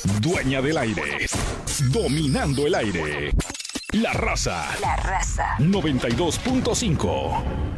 Dueña del aire. Dominando el aire. La Raza. La Raza. 92.5.